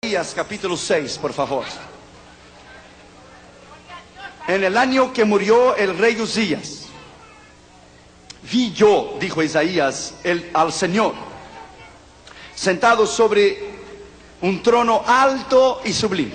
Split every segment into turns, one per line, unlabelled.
Capítulo 6, por favor. En el año que murió el rey Uzías, vi yo, dijo Isaías, al Señor, sentado sobre un trono alto y sublime,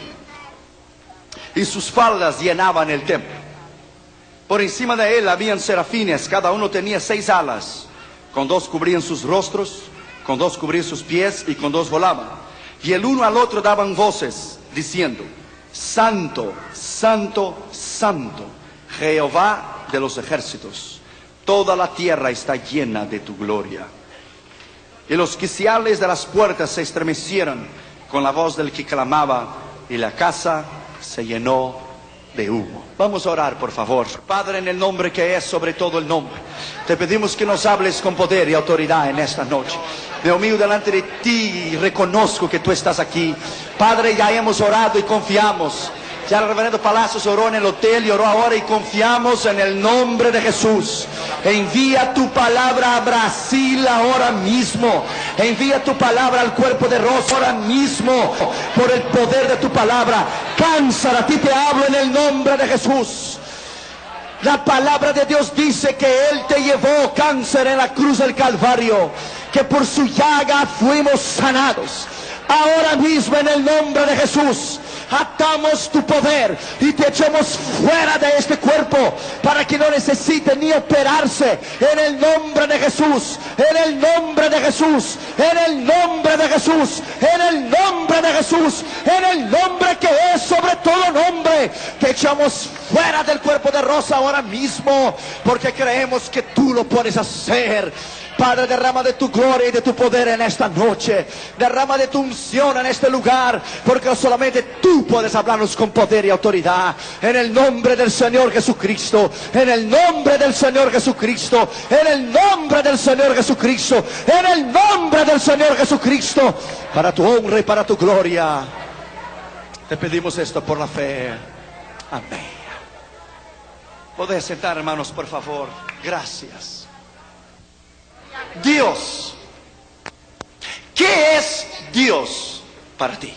y sus faldas llenaban el templo. Por encima de él habían serafines, cada uno tenía 6 alas, con 2 cubrían sus rostros, con 2 cubrían sus pies, y con 2 volaban. Y el uno al otro daban voces, diciendo: Santo, Santo, Santo, Jehová de los ejércitos, toda la tierra está llena de tu gloria. Y los quiciales de las puertas se estremecieron con la voz del que clamaba, y la casa se llenó de humo. Vamos a orar, por favor. Padre, en el nombre que es sobre todo el nombre, te pedimos que nos hables con poder y autoridad en esta noche. Me humillo delante de ti y reconozco que tú estás aquí. Padre, ya hemos orado y confiamos. Ya el reverendo Palacios oró en el hotel y oró ahora, y confiamos en el nombre de Jesús. Envía tu palabra a Brasil ahora mismo. Envía tu palabra al cuerpo de Rosa ahora mismo, por el poder de tu palabra. Cáncer, a ti te hablo en el nombre de Jesús. La palabra de Dios dice que Él te llevó, cáncer, en la cruz del Calvario, que por su llaga fuimos sanados. Ahora mismo, en el nombre de Jesús, atamos tu poder y te echamos fuera de este cuerpo, para que no necesite ni operarse. En el nombre de Jesús, en el nombre de Jesús, en el nombre de Jesús, en el nombre de Jesús, en el nombre que es sobre todo nombre, te echamos fuera del cuerpo de Rosa ahora mismo, porque creemos que tú lo puedes hacer. Padre, derrama de tu gloria y de tu poder en esta noche. Derrama de tu unción en este lugar, porque solamente tú puedes hablarnos con poder y autoridad. En el nombre del Señor Jesucristo, en el nombre del Señor Jesucristo, en el nombre del Señor Jesucristo, en el nombre del Señor Jesucristo, para tu honra y para tu gloria. Te pedimos esto por la fe. Amén. Podés sentar, hermanos, por favor. Gracias. Dios. ¿Qué es Dios para ti?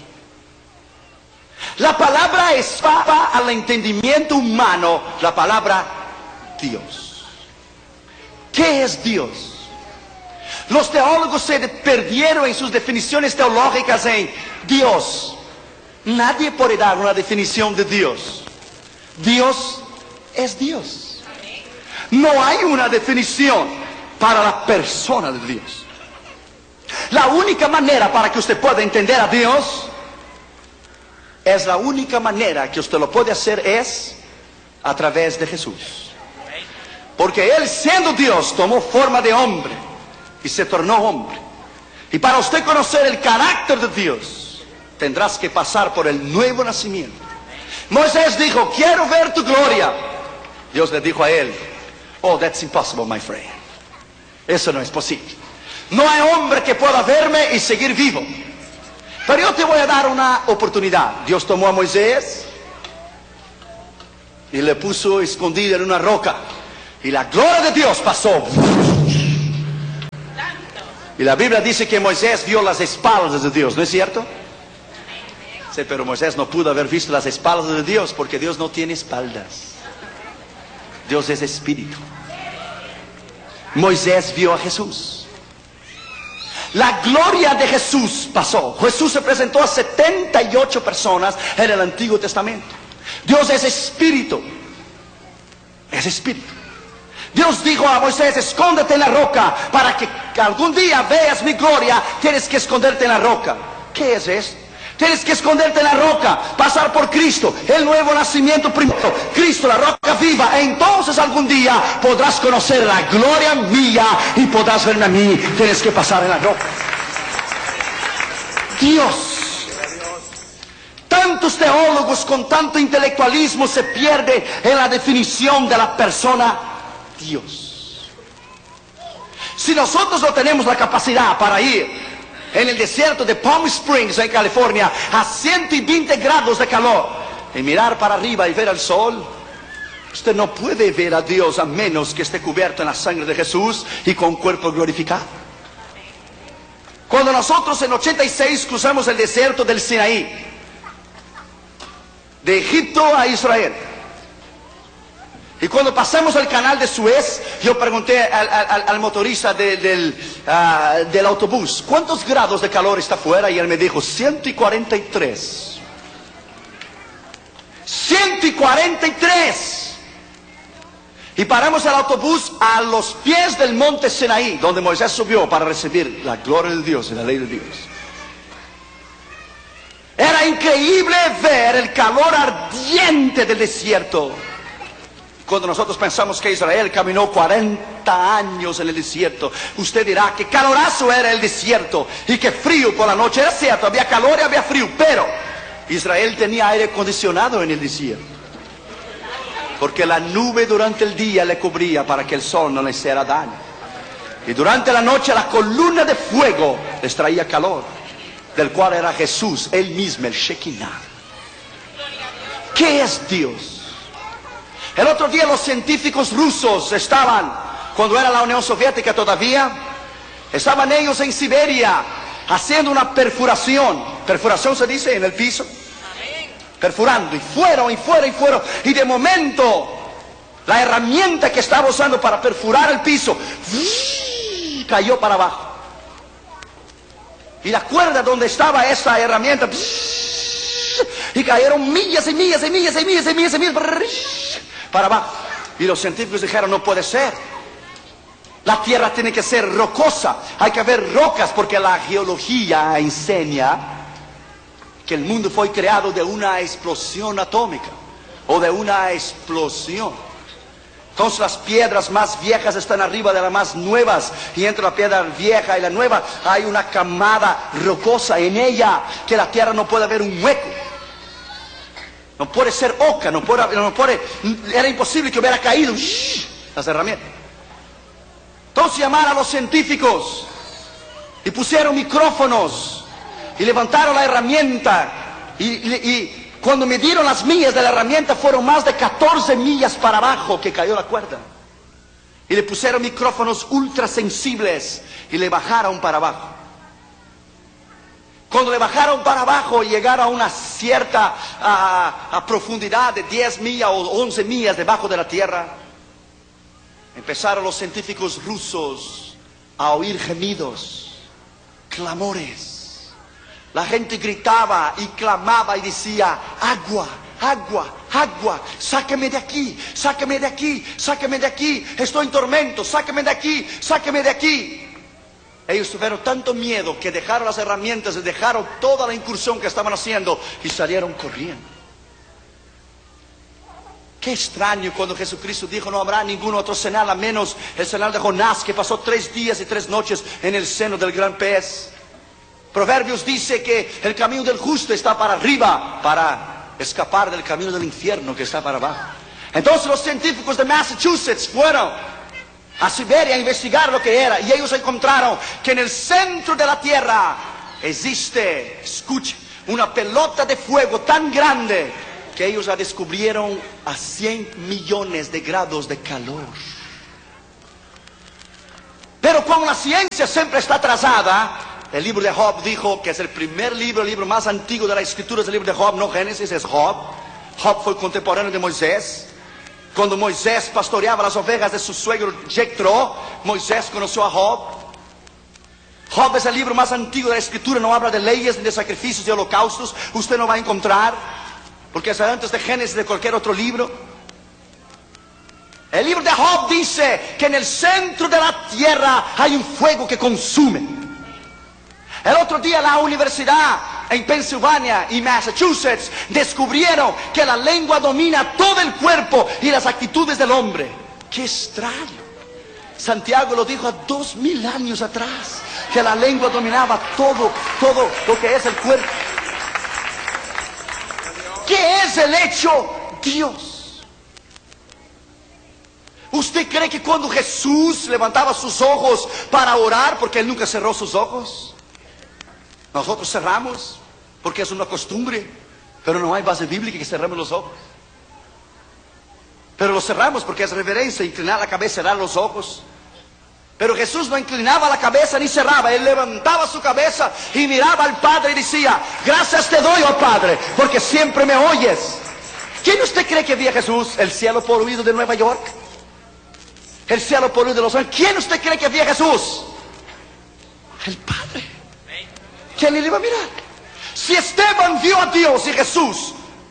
La palabra escapa al entendimiento humano, la palabra Dios. ¿Qué es Dios? Los teólogos se perdieron en sus definiciones teológicas en Dios. Nadie puede dar una definición de Dios. Dios es Dios. No hay una definición para la persona de Dios. La única manera para que usted pueda entender a Dios, es la única manera que usted lo puede hacer, es a través de Jesús. Porque Él, siendo Dios, tomó forma de hombre y se tornó hombre. Y para usted conocer el carácter de Dios, tendrás que pasar por el nuevo nacimiento. Moisés dijo: quiero ver tu gloria. Dios le dijo a él: oh, that's impossible, my friend. Eso no es posible. No hay hombre que pueda verme y seguir vivo. Pero yo te voy a dar una oportunidad. Dios tomó a Moisés y le puso escondido en una roca, y la gloria de Dios pasó. Y la Biblia dice que Moisés vio las espaldas de Dios, ¿no es cierto? Sí, pero Moisés no pudo haber visto las espaldas de Dios, porque Dios no tiene espaldas. Dios es espíritu. Moisés vio a Jesús. La gloria de Jesús pasó. Jesús se presentó a 78 personas en el Antiguo Testamento. Dios es espíritu. Es espíritu. Dios dijo a Moisés: escóndete en la roca, para que algún día veas mi gloria. Tienes que esconderte en la roca. ¿Qué es esto? Tienes que esconderte en la roca, pasar por Cristo, el nuevo nacimiento primero, Cristo, la roca viva. Entonces algún día podrás conocer la gloria mía y podrás verme a mí. Tienes que pasar en la roca. Dios. Tantos teólogos con tanto intelectualismo se pierden en la definición de la persona Dios. Si nosotros no tenemos la capacidad para ir en el desierto de Palm Springs, en California, a 120 grados de calor, y mirar para arriba y ver el sol, usted no puede ver a Dios a menos que esté cubierto en la sangre de Jesús y con cuerpo glorificado. Cuando nosotros en 86 cruzamos el desierto del Sinaí, de Egipto a Israel, y cuando pasamos el canal de Suez, yo pregunté al motorista del autobús, ¿cuántos grados de calor está afuera? Y él me dijo, 143. 143. Y paramos el autobús a los pies del monte Sinaí, donde Moisés subió para recibir la gloria de Dios y la ley de Dios. Era increíble ver el calor ardiente del desierto. Cuando nosotros pensamos que Israel caminó 40 años en el desierto, usted dirá que calorazo era el desierto y que frío por la noche. Era cierto, había calor y había frío, pero Israel tenía aire acondicionado en el desierto, porque la nube durante el día le cubría para que el sol no le hiciera daño, y durante la noche la columna de fuego les traía calor, del cual era Jesús, él mismo, el Shekinah. ¿Qué es Dios? El otro día los científicos rusos estaban, cuando era la Unión Soviética todavía, estaban ellos en Siberia haciendo una perforación. Perforación se dice en el piso. Perforando, y fueron, y fueron, y fueron. Y de momento, la herramienta que estaba usando para perforar el piso cayó para abajo. Y la cuerda donde estaba esa herramienta, y cayeron millas y millas y millas y millas y millas y millas para abajo. Y los científicos dijeron, no puede ser. La tierra tiene que ser rocosa. Hay que haber rocas, porque la geología enseña que el mundo fue creado de una explosión atómica, o de una explosión. Entonces las piedras más viejas están arriba de las más nuevas, y entre la piedra vieja y la nueva hay una camada rocosa en ella, que la tierra no puede haber un hueco. No puede ser oca, no puede, era imposible que hubiera caído las herramientas. Entonces llamaron a los científicos y pusieron micrófonos y levantaron la herramienta, y cuando midieron las millas de la herramienta fueron más de 14 millas para abajo que cayó la cuerda. Y le pusieron micrófonos ultrasensibles y le bajaron para abajo. Cuando le bajaron para abajo y llegaron a una cierta a profundidad de 10 millas o 11 millas debajo de la tierra, empezaron los científicos rusos a oír gemidos, clamores. La gente gritaba y clamaba y decía, agua, agua, agua, sáqueme de aquí, sáqueme de aquí, sáqueme de aquí, estoy en tormento, sáqueme de aquí, sáqueme de aquí. Ellos tuvieron tanto miedo que dejaron las herramientas y dejaron toda la incursión que estaban haciendo y salieron corriendo. Qué extraño cuando Jesucristo dijo, no habrá ningún otro señal a menos el señal de Jonás, que pasó 3 días y 3 noches en el seno del gran pez. Proverbios dice que el camino del justo está para arriba, para escapar del camino del infierno que está para abajo. Entonces los científicos de Massachusetts fueron a Siberia a investigar lo que era, y ellos encontraron que en el centro de la tierra existe, escuche, una pelota de fuego tan grande que ellos la descubrieron a 100 millones de grados de calor. Pero como la ciencia siempre está atrasada, el libro de Job dijo que es el primer libro, el libro más antiguo de la escritura es el libro de Job, no Génesis, es Job. Job fue contemporáneo de Moisés. Cuando Moisés pastoreaba las ovejas de su suegro Jethro, Moisés conoció a Job. Job es el libro más antiguo de la escritura, no habla de leyes ni de sacrificios y holocaustos. Usted no va a encontrar, porque es antes de Génesis, de cualquier otro libro. El libro de Job dice que en el centro de la tierra hay un fuego que consume. El otro día la universidad en Pensilvania y Massachusetts descubrieron que la lengua domina todo el cuerpo y las actitudes del hombre. ¡Qué extraño! Santiago lo dijo 2000 años atrás, que la lengua dominaba todo lo que es el cuerpo. ¿Qué es el hecho? Dios. ¿Usted cree que cuando Jesús levantaba sus ojos para orar, porque Él nunca cerró sus ojos? Nosotros cerramos porque es una costumbre, pero no hay base bíblica que cerremos los ojos. Pero lo cerramos porque es reverencia, inclinar la cabeza, cerrar los ojos. Pero Jesús no inclinaba la cabeza ni cerraba. Él levantaba su cabeza y miraba al Padre y decía: gracias te doy, oh Padre, porque siempre me oyes. ¿Quién usted cree que vio a Jesús? ¿El cielo poluido de Nueva York? ¿El cielo poluido de Los Ángeles? ¿Quién usted cree que vio a Jesús? El Padre. ¿Quién le iba a mirar? Si Esteban vio a Dios y Jesús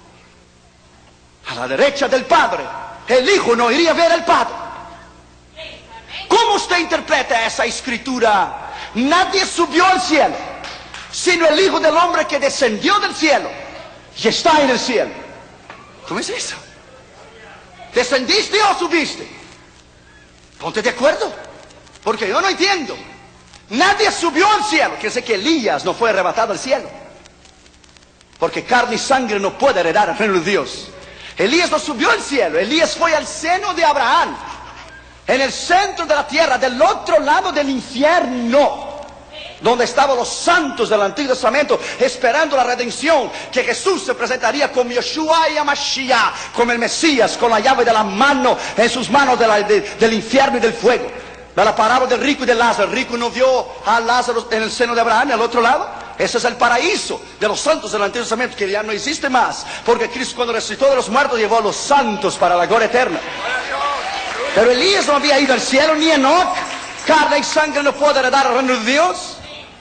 a la derecha del Padre, el Hijo no iría a ver al Padre. ¿Cómo usted interpreta esa escritura? Nadie subió al cielo, sino el Hijo del Hombre que descendió del cielo y está en el cielo. ¿Cómo es eso? ¿Descendiste o subiste? Ponte de acuerdo, porque yo no entiendo. Nadie subió al cielo. Quiere decir que Elías no fue arrebatado al cielo, porque carne y sangre no puede heredar el reino de Dios. Elías no subió al cielo. Elías fue al seno de Abraham, en el centro de la tierra, del otro lado del infierno, donde estaban los santos del Antiguo Testamento, esperando la redención, que Jesús se presentaría como Yeshua y Mashiach, como el Mesías, con la llave de la mano en sus manos del infierno y del fuego. De la parábola del rico y de Lázaro. El rico no vio a Lázaro en el seno de Abraham, al otro lado. Ese es el paraíso de los santos del Antiguo Testamento, que ya no existe más, porque Cristo, cuando resucitó de los muertos, llevó a los santos para la gloria eterna. Pero Elías no había ido al cielo, ni Enoc. Carne y sangre no puede heredar el reino de Dios.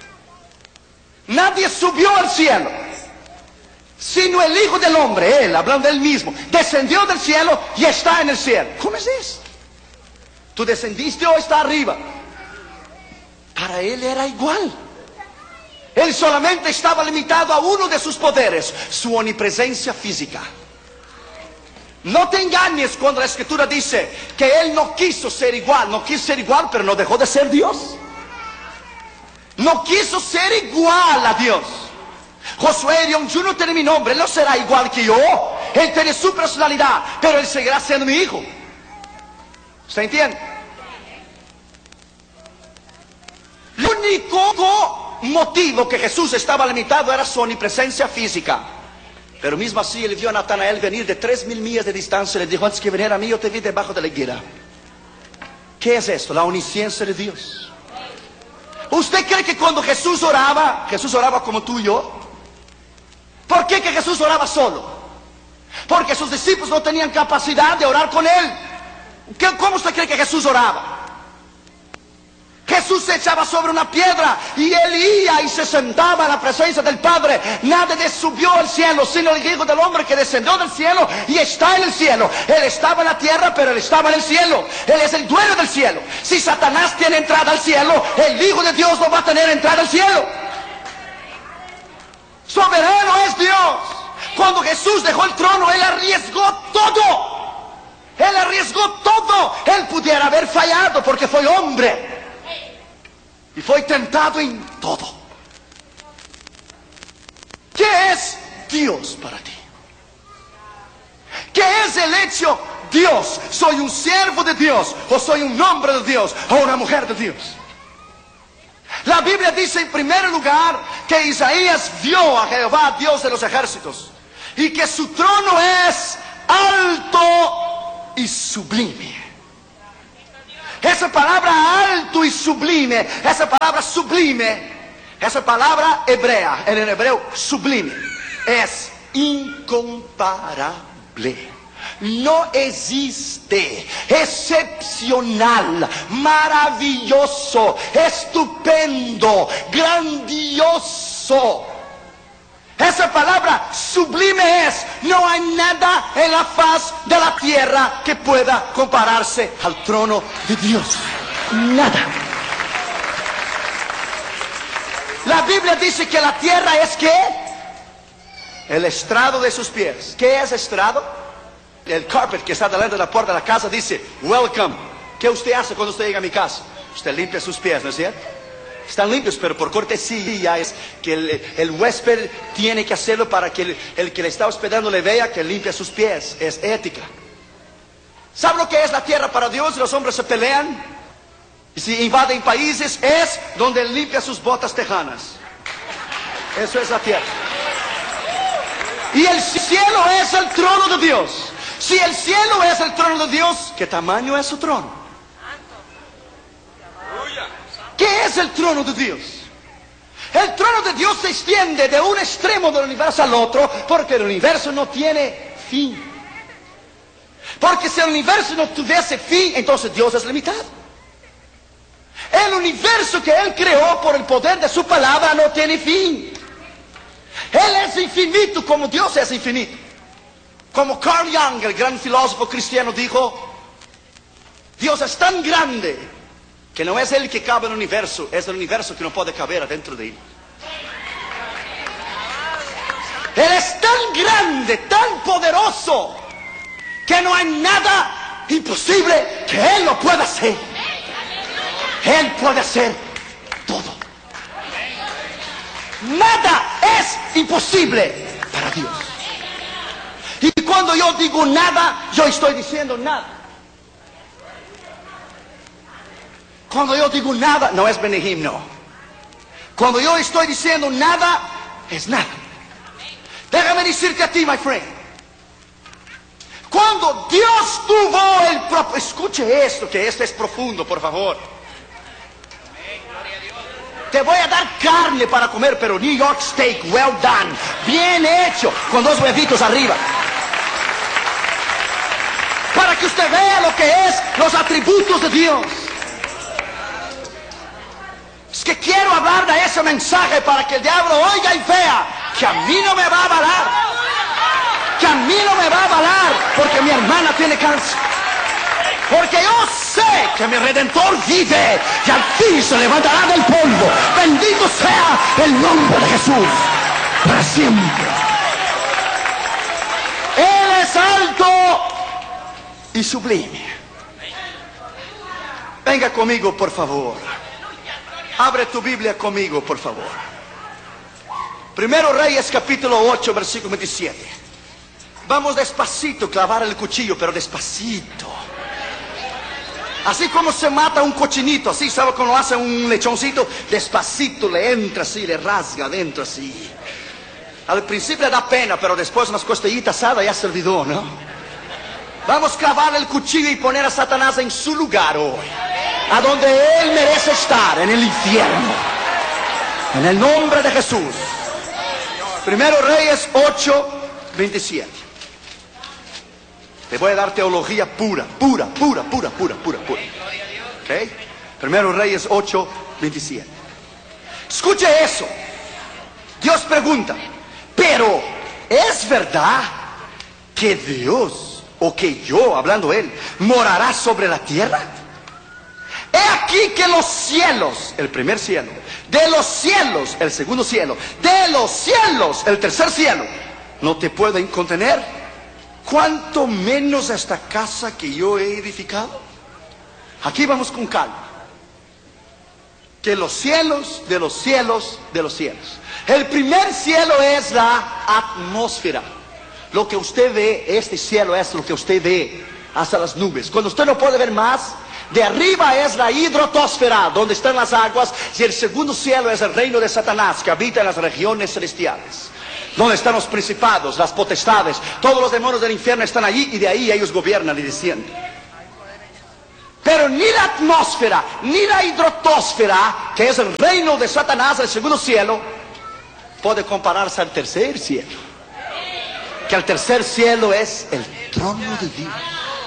Nadie subió al cielo, sino el Hijo del Hombre. Él, hablando de él mismo, descendió del cielo y está en el cielo. ¿Cómo es eso? ¿Tú descendiste o está arriba? Para él era igual. Él solamente estaba limitado a uno de sus poderes: su omnipresencia física. No te engañes cuando la Escritura dice que él no quiso ser igual. No quiso ser igual, pero no dejó de ser Dios. No quiso ser igual a Dios. Josué dijo: yo no tengo mi nombre, él no será igual que yo. Él tiene su personalidad, pero él seguirá siendo mi hijo. ¿Usted entiende? El único motivo que Jesús estaba limitado era su omnipresencia física. Pero mismo así él vio a Natanael venir de 3.000 millas de distancia y le dijo: antes que viniera a mí, yo te vi debajo de la higuera. ¿Qué es esto? La omnisciencia de Dios. ¿Usted cree que cuando Jesús oraba como tú y yo? ¿Por qué que Jesús oraba solo? Porque sus discípulos no tenían capacidad de orar con él. ¿Cómo usted cree que Jesús oraba? Jesús se echaba sobre una piedra y él iba y se sentaba en la presencia del Padre. Nadie subió al cielo, sino el Hijo del Hombre que descendió del cielo y está en el cielo. Él estaba en la tierra, pero él estaba en el cielo. Él es el dueño del cielo. Si Satanás tiene entrada al cielo, el Hijo de Dios no va a tener entrada al cielo. Soberano es Dios. Cuando Jesús dejó el trono, él arriesgó todo. Él arriesgó todo. Él pudiera haber fallado porque fue hombre y fue tentado en todo. ¿Qué es Dios para ti? ¿Qué es el hecho Dios? ¿Soy un siervo de Dios o soy un hombre de Dios o una mujer de Dios? La Biblia dice en primer lugar que Isaías vio a Jehová, Dios de los ejércitos, y que su trono es alto y sublime. Esa palabra alto y sublime, esa palabra sublime, esa palabra hebrea, en el hebreo sublime, es incomparable. No existe. Excepcional, maravilloso, estupendo, grandioso. Esa palabra sublime es: no hay nada en la faz de la tierra que pueda compararse al trono de Dios. Nada. La Biblia dice que la tierra es ¿qué? El estrado de sus pies. ¿Qué es estrado? El carpet que está delante de la puerta de la casa dice: welcome. ¿Qué usted hace cuando usted llega a mi casa? Usted limpia sus pies, ¿no es cierto? Están limpios, pero por cortesía es que el huésped tiene que hacerlo para que el que le está hospedando le vea que limpia sus pies. Es ética. ¿Sabe lo que es la tierra para Dios? Los hombres se pelean y si invaden países, es donde él limpia sus botas tejanas. Eso es la tierra. Y el cielo es el trono de Dios. Si el cielo es el trono de Dios, ¿qué tamaño es su trono? es el trono de Dios? El trono de Dios se extiende de un extremo del universo al otro, porque el universo no tiene fin. Porque si el universo no tuviese fin, entonces Dios es limitado. El universo que Él creó por el poder de su palabra no tiene fin. Él es infinito como Dios es infinito. Como Carl Jung, el gran filósofo cristiano, dijo: Dios es tan grande que no es Él que cabe en el universo, es el universo que no puede caber adentro de Él. Él es tan grande, tan poderoso, que no hay nada imposible que Él no pueda hacer. Él puede hacer todo. Nada es imposible para Dios. Y cuando yo digo nada, yo estoy diciendo nada. Cuando yo digo nada, no es Benihim, no. Cuando yo estoy diciendo nada, es nada. Déjame decirte a ti, my friend. Cuando Dios tuvo el propósito, escuche esto, que esto es profundo, por favor. Te voy a dar carne para comer, pero New York steak, well done, bien hecho, con 2 huevitos arriba. Para que usted vea lo que es los atributos de Dios. Es que quiero hablar de ese mensaje para que el diablo oiga y vea que a mí no me va a avalar. Que a mí no me va a avalar porque mi hermana tiene cáncer. Porque yo sé que mi Redentor vive y al fin se levantará del polvo. Bendito sea el nombre de Jesús para siempre. Él es alto y sublime. Venga conmigo, por favor. Abre tu Biblia conmigo, por favor. Primero Reyes, capítulo 8, versículo 27. Vamos despacito, clavar el cuchillo, pero despacito. Así como se mata un cochinito, así, ¿sabe cómo hace un lechoncito? Despacito le entra así, le rasga adentro así. Al principio le da pena, pero después unas costillitas asadas ya se olvidó, ¿no? Vamos a clavar el cuchillo y poner a Satanás en su lugar hoy, a donde él merece estar, en el infierno. En el nombre de Jesús. Primero Reyes 8, 27. Te voy a dar teología pura. ¿Ok? Primero Reyes 8, 27. Escuche eso. Dios pregunta: ¿pero es verdad que Dios, o que yo, hablando Él, morará sobre la tierra? He aquí que los cielos, el primer cielo, de los cielos, el segundo cielo, de los cielos, el tercer cielo, no te pueden contener. ¿Cuánto menos esta casa que yo he edificado? Aquí vamos con calma. Que los cielos, de los cielos, de los cielos. El primer cielo es la atmósfera. Lo que usted ve, este cielo es lo que usted ve hasta las nubes. Cuando usted no puede ver más, de arriba es la hidrotosfera, donde están las aguas. Y el segundo cielo es el reino de Satanás, que habita en las regiones celestiales, donde están los principados, las potestades. Todos los demonios del infierno están allí, y de ahí ellos gobiernan y descienden. Pero ni la atmósfera, ni la hidrotosfera, que es el reino de Satanás, el segundo cielo, puede compararse al tercer cielo. Que el tercer cielo es el trono de Dios.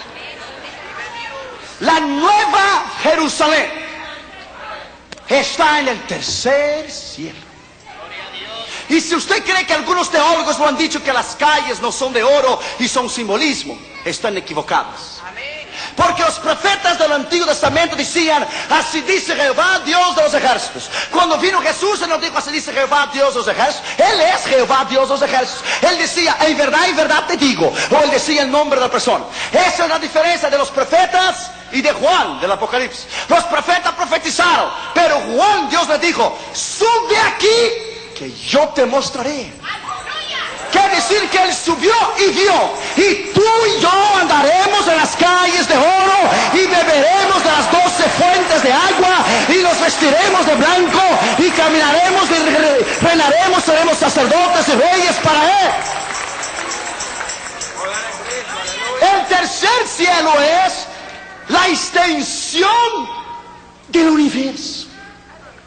La nueva Jerusalén está en el tercer cielo. Y si usted cree que algunos teólogos lo han dicho, que las calles no son de oro y son simbolismo, están equivocados. Porque los profetas del Antiguo Testamento decían: así dice Jehová, Dios de los ejércitos. Cuando vino Jesús, Él no dijo: así dice Jehová, Dios de los ejércitos. Él es Jehová, Dios de los ejércitos. Él decía: en verdad te digo. O Él decía el nombre de la persona. Esa es la diferencia de los profetas y de Juan, del Apocalipsis. Los profetas profetizaron, pero Juan, Dios le dijo: sube aquí, que yo te mostraré. Quiere decir que Él subió y vio. Y tú y yo andaremos en las calles de oro, y beberemos de las 12 fuentes de agua, y nos vestiremos de blanco, y caminaremos y reinaremos, seremos sacerdotes y reyes para Él. El tercer cielo es la extensión del universo.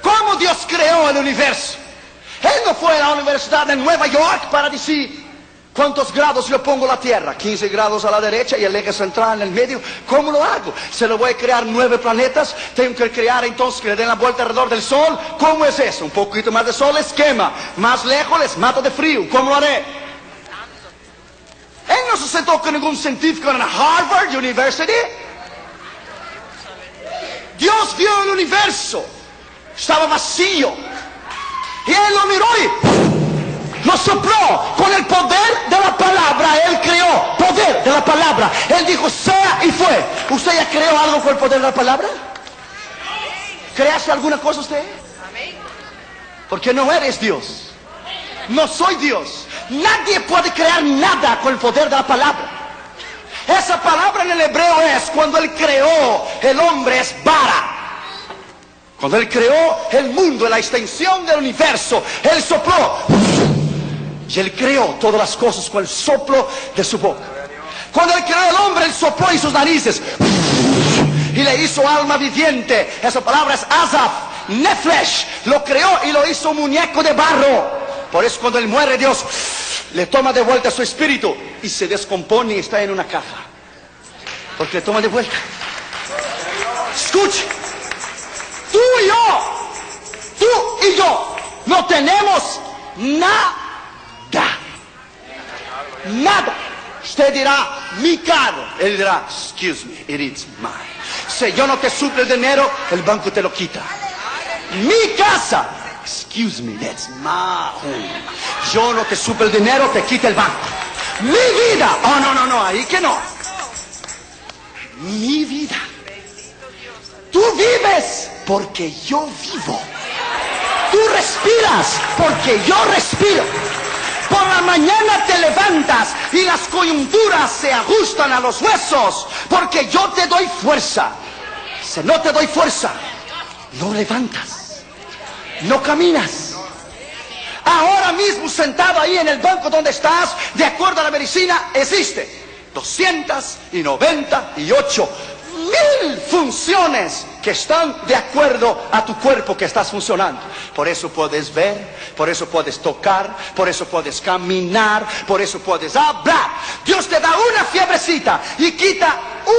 ¿Cómo Dios creó el universo? Él no fue a la Universidad de Nueva York para decir cuántos grados yo pongo la Tierra. 15 grados a la derecha y el eje central en el medio. ¿Cómo lo hago? Se lo voy a crear 9 planetas. Tengo que crear entonces que le den la vuelta alrededor del Sol. ¿Cómo es eso? Un poquito más de sol les quema. Más lejos les mato de frío. ¿Cómo lo haré? Él no se sentó con ningún científico en Harvard University. Dios vio el universo. Estaba vacío. Y Él lo miró y lo sopló. Con el poder de la palabra Él creó. Poder de la palabra. Él dijo sea y fue. ¿Usted ya creó algo con el poder de la palabra? ¿Creaste alguna cosa usted? Porque no eres Dios. No soy Dios. Nadie puede crear nada con el poder de la palabra. Esa palabra en el hebreo es cuando Él creó el hombre es bara. Cuando Él creó el mundo, la extensión del universo, Él sopló. Y Él creó todas las cosas con el soplo de su boca. Cuando Él creó el hombre, Él sopló en sus narices. Y le hizo alma viviente. Esa palabra es azaf, nefesh. Lo creó y lo hizo un muñeco de barro. Por eso cuando Él muere, Dios le toma de vuelta su espíritu. Y se descompone y está en una caja. Porque le toma de vuelta. Escuche. Tú y yo, no tenemos nada. Nada. Usted dirá, mi carro. Él dirá, excuse me, it is mine. Si yo no te suplo el dinero, el banco te lo quita. Mi casa. Excuse me, that's my home. Yo no te suplo el dinero, te quita el banco. Mi vida. Oh, no, ahí que no. Mi vida. Tú vives porque yo vivo. Tú respiras porque yo respiro. Por la mañana te levantas y las coyunturas se ajustan a los huesos porque yo te doy fuerza. Si no te doy fuerza, no levantas, no caminas. Ahora mismo sentado ahí en el banco donde estás, de acuerdo a la medicina, existe 298.000 funciones que están de acuerdo a tu cuerpo que estás funcionando. Por eso puedes ver, por eso puedes tocar, por eso puedes caminar, por eso puedes hablar. Dios te da una fiebrecita y quita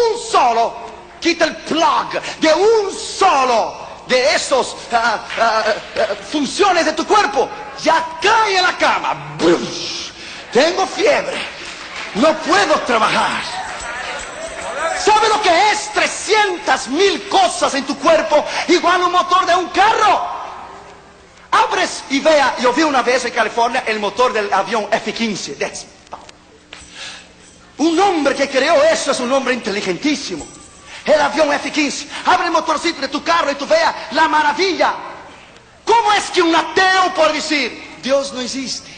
el plug de un solo de esos funciones de tu cuerpo. Ya cae en la cama. Tengo fiebre, no puedo trabajar. ¿Sabe lo que es 300.000 cosas en tu cuerpo? Igual un motor de un carro. Abres y vea, yo vi una vez en California el motor del avión F-15. Un hombre que creó eso es un hombre inteligentísimo. El avión F-15. Abre el motorcito de tu carro y tú veas la maravilla. ¿Cómo es que un ateo puede decir, Dios no existe?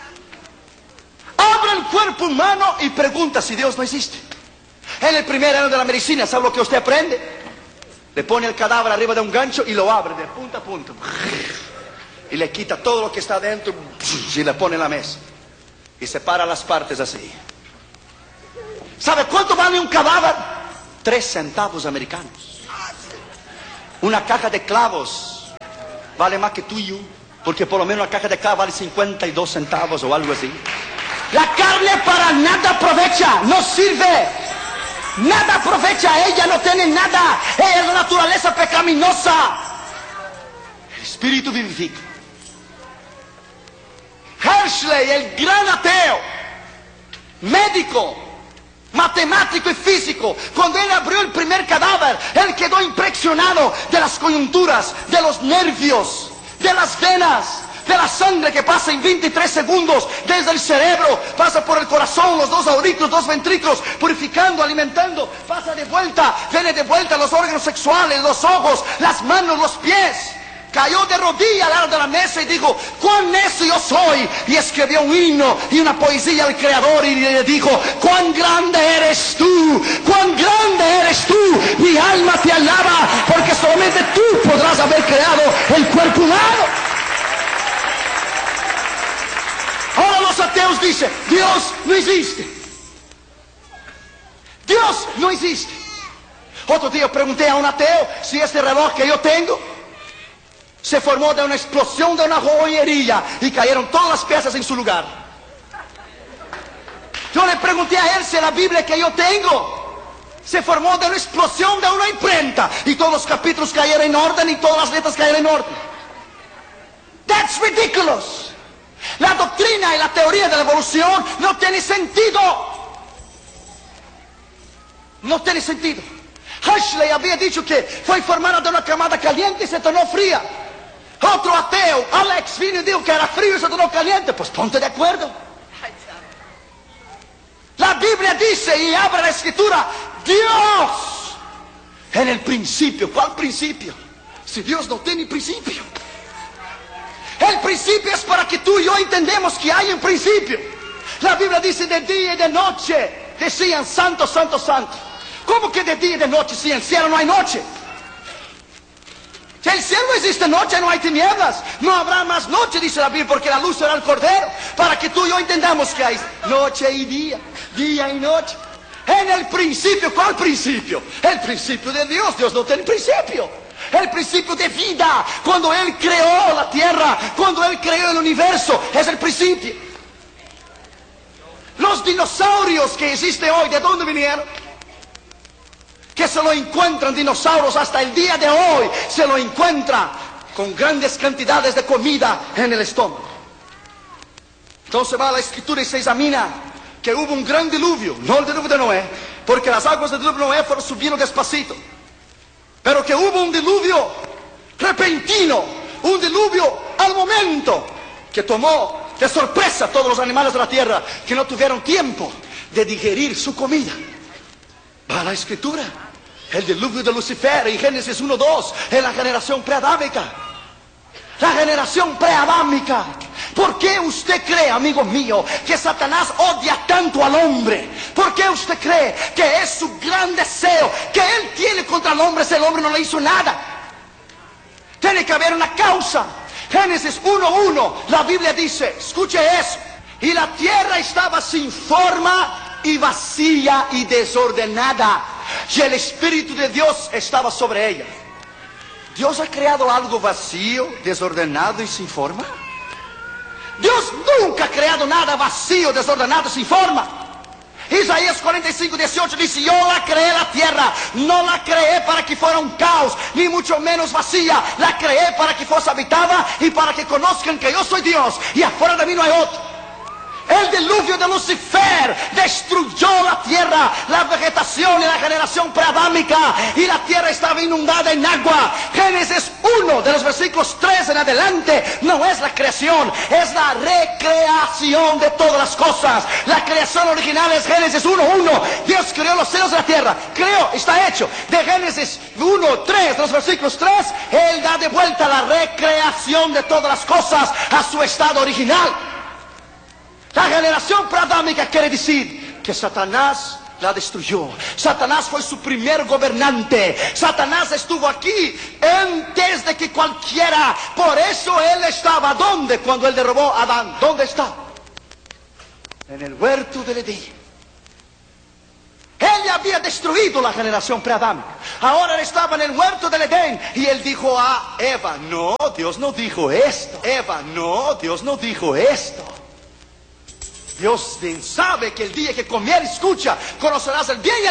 Abre el cuerpo humano y pregunta si Dios no existe. En el primer año de la medicina, ¿sabe lo que usted aprende? Le pone el cadáver arriba de un gancho y lo abre de punta a punta. Y le quita todo lo que está dentro y le pone en la mesa. Y separa las partes así. ¿Sabe cuánto vale un cadáver? 3 centavos americanos. Una caja de clavos vale más que tú y yo. Porque por lo menos una caja de clavos vale 52 centavos o algo así. La carne para nada aprovecha, no sirve. Nada aprovecha, ella no tiene nada. Ella es la naturaleza pecaminosa. El espíritu vivifica. Hershey, el gran ateo, médico, matemático y físico, cuando él abrió el primer cadáver, él quedó impresionado de las coyunturas, de los nervios, de las venas, de la sangre que pasa en 23 segundos desde el cerebro, pasa por el corazón, los 2 auriclos, 2 ventrículos, purificando, alimentando, pasa de vuelta, viene de vuelta los órganos sexuales, los ojos, las manos, los pies. Cayó de rodillas al lado de la mesa y dijo, cuán necio yo soy. Y escribió un himno y una poesía al Creador y le dijo, cuán grande eres tú, cuán grande eres tú. Mi alma te alaba porque solamente tú podrás haber creado el cuerpo humano. Ahora los ateos dicen, Dios no existe. Dios no existe. Otro día pregunté a un ateo si este reloj que yo tengo Se formó de una explosión de una joyería y cayeron todas las piezas en su lugar. Yo le pregunté a él si la Biblia que yo tengo se formó de una explosión de una imprenta y todos los capítulos cayeron en orden y todas las letras cayeron en orden. That's ridiculous. La doctrina y la teoría de la evolución no tiene sentido. No tiene sentido. Huxley había dicho que fue formada de una camada caliente y se tornó fría. Otro ateo, Alex, vino y dijo que era frío y se tornó caliente. Pues ponte de acuerdo. La Biblia dice, y abre la escritura, Dios en el principio. ¿Cuál principio? Si Dios no tiene principio. El principio es para que tú y yo entendamos que hay un principio. La Biblia dice de día y de noche decían santo, santo, santo. ¿Cómo que de día y de noche? Si en el cielo no hay noche. Si en el cielo no existe noche, no hay tinieblas. No habrá más noche, dice la Biblia, porque la luz será el Cordero. Para que tú y yo entendamos que hay noche y día, día y noche. En el principio, ¿cuál principio? El principio de Dios. Dios no tiene principio. El principio de vida, cuando Él creó la tierra, cuando Él creó el universo, es el principio. Los dinosaurios que existen hoy, ¿de dónde vinieron? Que se lo encuentran dinosaurios hasta el día de hoy, se lo encuentra con grandes cantidades de comida en el estómago. Entonces va a la escritura y se examina que hubo un gran diluvio, no el diluvio de Noé, porque las aguas del diluvio de Noé fueron subiendo despacito. Pero que hubo un diluvio repentino, un diluvio al momento, que tomó de sorpresa a todos los animales de la tierra, que no tuvieron tiempo de digerir su comida. Va a la escritura, el diluvio de Lucifer en Génesis 1:2, en la generación preadámica. La generación preadámica. ¿Por qué usted cree, amigo mío, que Satanás odia tanto al hombre? ¿Por qué usted cree que es su gran deseo que él tiene contra el hombre si el hombre no le hizo nada? Tiene que haber una causa. Génesis 1:1, la Biblia dice, escuche eso, y la tierra estaba sin forma y vacía y desordenada, y el Espíritu de Dios estaba sobre ella. ¿Dios ha creado algo vacío, desordenado y sin forma? Dios nunca ha creado nada vacío, desordenado, sin forma. Isaías 45:18 dice, yo la creé la tierra, no la creé para que fuera un caos, ni mucho menos vacía. La creé para que fuese habitada y para que conozcan que yo soy Dios y afuera de mí no hay otro. El diluvio de Lucifer destruyó la tierra, la vegetación y la generación preadámica, y la tierra estaba inundada en agua. Génesis 1, de los versículos 3 en adelante, no es la creación, es la recreación de todas las cosas. La creación original es Génesis 1:1. Dios creó los cielos y la tierra, creó, está hecho. De Génesis 1:3, de los versículos 3, Él da de vuelta la recreación de todas las cosas a su estado original. La generación preadámica quiere decir que Satanás la destruyó. Satanás fue su primer gobernante. Satanás estuvo aquí antes de que cualquiera. Por eso él estaba, ¿dónde? Cuando él derribó a Adán, ¿dónde está? En el huerto del Edén. Él ya había destruido la generación preadámica. Ahora él estaba en el huerto del Edén. Y él dijo a Eva, no, Dios no dijo esto. Eva, no, Dios no dijo esto. Dios bien sabe que el día que comiera, escucha, conocerás el bien y el